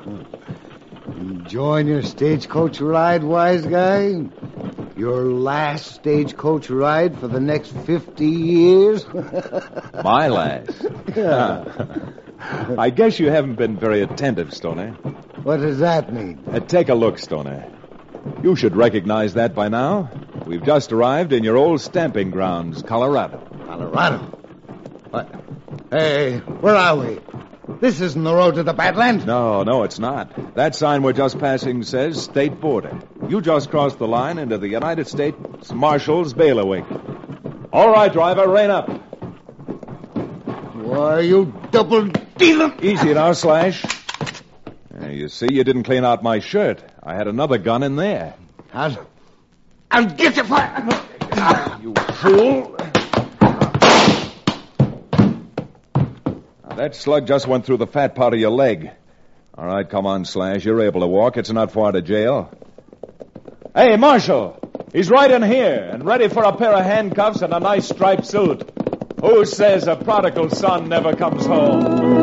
Enjoying your stagecoach ride, wise guy? Your last stagecoach ride for the next 50 years? My last? Yeah. I guess you haven't been very attentive, Stoney. What does that mean? Take a look, Stoney. You should recognize that by now. We've just arrived in your old stamping grounds, Colorado. Colorado? What? Hey, where are we? This isn't the road to the Badlands. No, it's not. That sign we're just passing says state border. You just crossed the line into the United States Marshal's bailiwick. All right, driver, rein up. Why, you double dealer. Easy now, Slash. You see, you didn't clean out my shirt. I had another gun in there. I'll get you for... You fool. That slug just went through the fat part of your leg. All right, come on, Slash. You're able to walk. It's not far to jail. Hey, Marshal! He's right in here and ready for a pair of handcuffs and a nice striped suit. Who says a prodigal son never comes home?